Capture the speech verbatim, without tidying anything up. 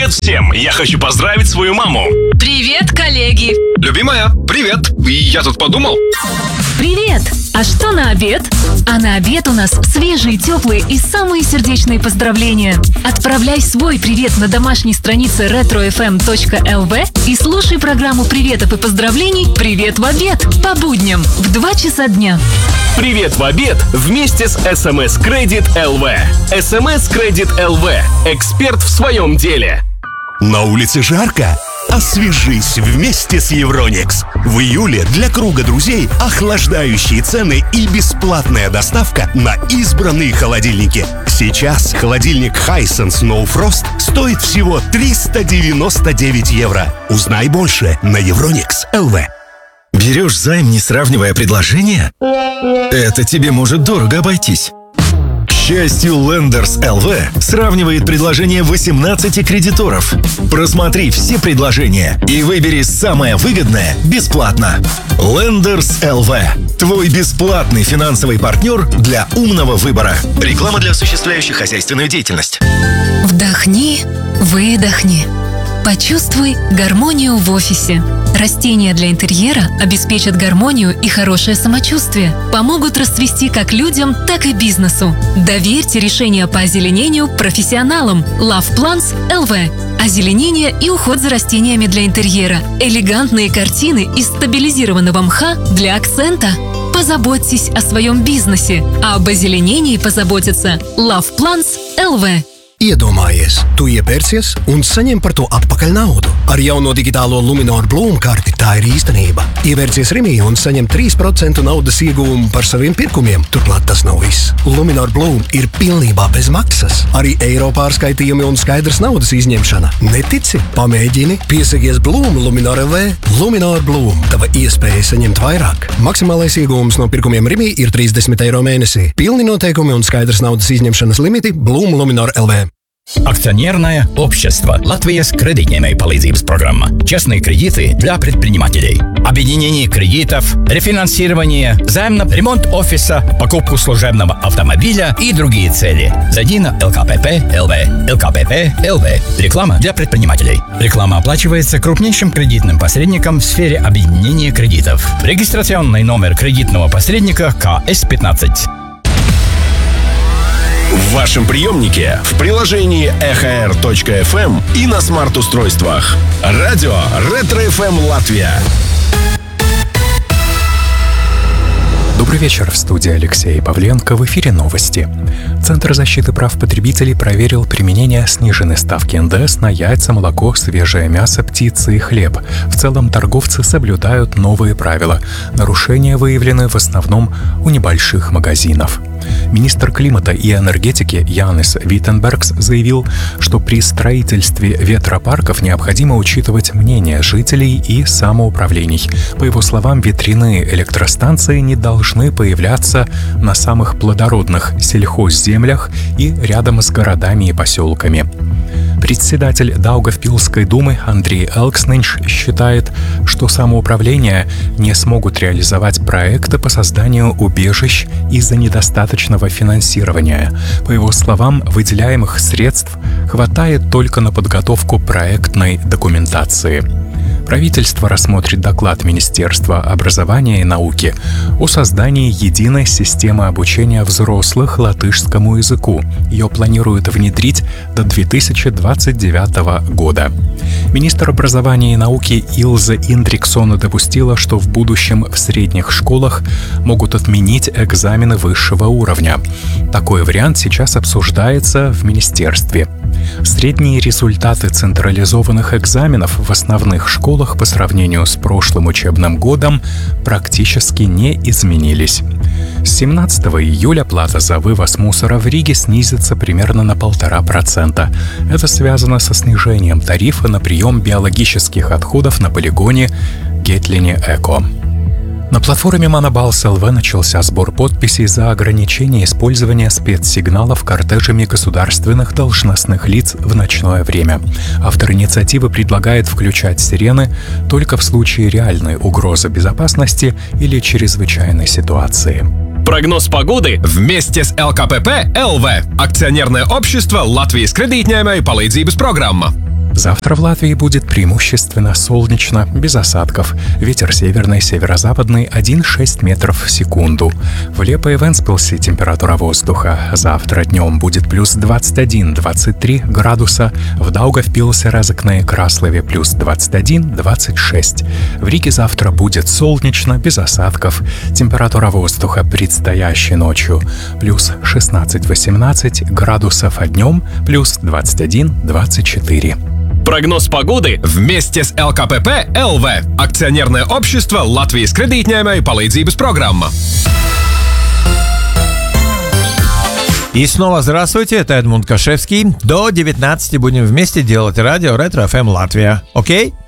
Привет всем! Я хочу поздравить свою маму. Привет, коллеги! Любимая, привет! Я тут подумал. Привет! А что на обед? А на обед у нас свежие, теплые и самые сердечные поздравления. Отправляй свой привет на домашней странице ретро эф эм точка эл ви и слушай программу приветов и поздравлений «Привет в обед» по будням в два часа дня. Привет в обед вместе с эс эм эс Credit эл ви. эс эм эс Credit эл ви. Эксперт в своем деле. На улице жарко? Освежись вместе с Евроникс. В июле для круга друзей охлаждающие цены и бесплатная доставка на избранные холодильники. Сейчас холодильник Hisense No Frost стоит всего триста девяносто девять евро. Узнай больше на евроникс точка эл ви. Берешь займ, не сравнивая предложения? Это тебе может дорого обойтись. К счастью, Lenders эл ви сравнивает предложения восемнадцати кредиторов. Просмотри все предложения и выбери самое выгодное бесплатно. Lenders эл ви. Твой бесплатный финансовый партнер для умного выбора. Реклама для осуществляющих хозяйственную деятельность. Вдохни, выдохни. Почувствуй гармонию в офисе. Растения для интерьера обеспечат гармонию и хорошее самочувствие. Помогут расцвести как людям, так и бизнесу. Доверьте решения по озеленению профессионалам. Love Plants эл ви. Озеленение и уход за растениями для интерьера. Элегантные картины из стабилизированного мха для акцента. Позаботьтесь о своем бизнесе, а об озеленении позаботится Love Plants эл ви. Iedomājies, tu iepērcies un saņem par to atpakaļ naudu. Ar jauno digitālo Luminor Bloom karti tā ir īstenība. Ievērcies Rimī un saņem trīs procenti naudas ieguvumu par saviem pirkumiem. Turklāt tas nav viss. Luminor Bloom ir pilnībā bez maksas. Arī eiro pārskaitījumi un skaidrs naudas izņemšana. Netici? Pamēģini. Piesakies Bloom Luminor эл ви. Luminor Bloom. Tava iespēja saņemt vairāk. Maksimālais ieguvums no pirkumiem Rimī ir trīsdesmit eiro mēnesī. Pilni noteikumi un skaidrs naudas izņemšanas limiti Bloom Luminor эл ви. Акционерное общество «Латвия с кредитной palīdzības программа». Честные кредиты для предпринимателей. Объединение кредитов, рефинансирование, займ на ремонт офиса, покупку служебного автомобиля и другие цели. Зайди на эл ка пэ пэ эл ви. эл ка пэ пэ эл ви. Реклама для предпринимателей. Реклама оплачивается крупнейшим кредитным посредником в сфере объединения кредитов. Регистрационный номер кредитного посредника ка эс пятнадцать. В вашем приемнике, в приложении эхо эр точка эф эм и на смарт-устройствах. Радио Ретро эф эм Латвия. Добрый вечер, в студии Алексей Павленко, в эфире новости. Центр защиты прав потребителей проверил применение сниженной ставки эн дэ эс на яйца, молоко, свежее мясо, птицы и хлеб. В целом торговцы соблюдают новые правила. Нарушения выявлены в основном у небольших магазинов. Министр климата и энергетики Янис Виттенбергс заявил, что при строительстве ветропарков необходимо учитывать мнение жителей и самоуправлений. По его словам, ветряные электростанции не должны появляться на самых плодородных сельхозземлях и рядом с городами и поселками. Председатель Даугавпилской думы Андрей Элкснинш считает, что самоуправления не смогут реализовать проекты по созданию убежищ из-за недостаточного финансирования. По его словам, выделяемых средств хватает только на подготовку проектной документации. Правительство рассмотрит доклад Министерства образования и науки о создании единой системы обучения взрослых латышскому языку. Ее планируют внедрить до две тысячи двадцать девятого года. Министр образования и науки Илза Индриксона допустила, что в будущем в средних школах могут отменить экзамены высшего уровня. Такой вариант сейчас обсуждается в министерстве. Средние результаты централизованных экзаменов в основных школах по сравнению с прошлым учебным годом практически не изменились. С семнадцатого июля плата за вывоз мусора в Риге снизится примерно на полтора процента. Это связано со снижением тарифа на прием биологических отходов на полигоне Гетлине Эко. На платформе Monoballs эл ви начался сбор подписей за ограничение использования спецсигналов кортежами государственных должностных лиц в ночное время. Автор инициативы предлагает включать сирены только в случае реальной угрозы безопасности или чрезвычайной ситуации. Прогноз погоды вместе с эл ка пэ пэ эл ви. Акционерное общество «Латвия с кредитной palīdzības программа». Завтра в Латвии будет преимущественно солнечно, без осадков. Ветер северный, северо-западный один целых шесть метров в секунду. В Лепо и Вентспилсе температура воздуха завтра днем будет плюс двадцать один - двадцать три градуса. В Даугавпилсе, Разокне и Краслове плюс двадцать один - двадцать шесть. В Риге завтра будет солнечно, без осадков. Температура воздуха предстоящей ночью плюс шестнадцать - восемнадцать градусов, а днем плюс двадцать один - двадцать четыре. Прогноз погоды вместе с эл ка пэ пэ эл ви. Акционерное общество Латвijas kredītņēmēju palīdzības программа. И снова здравствуйте, это Эдмунд Кашевский. До девятнадцати будем вместе делать радио Ретро эф эм Латвия. Окей?